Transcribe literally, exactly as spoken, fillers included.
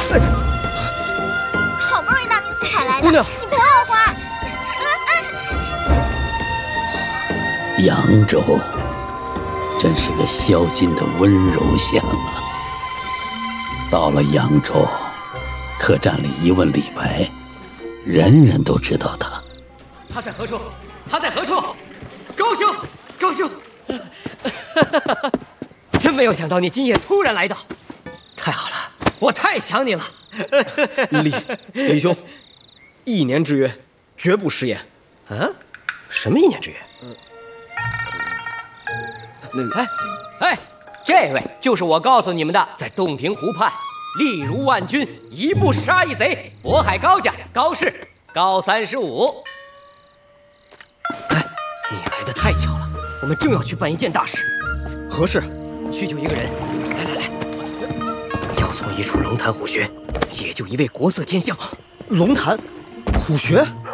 好不容易大名次采来的， 姑娘， 你等我会儿。 扬州真是个宵禁的温柔乡啊！到了扬州，客栈里一问李白，人人都知道他。 他在何处？他在何处？高兄，高兄！真没有想到你今夜突然来到，太好了，我太想你了。 李李兄，一年之约，绝不食言。 啊？什么一年之约？ 嗯，那哎哎，这位就是我告诉你们的，在洞庭湖畔，力如万钧，一步杀一贼，渤海高家高氏高三十五。哎，你来的太巧了，我们正要去办一件大事。 何事？ 去救一个人。来来来，要从一处龙潭虎穴解救一位国色天香。 龙潭虎穴？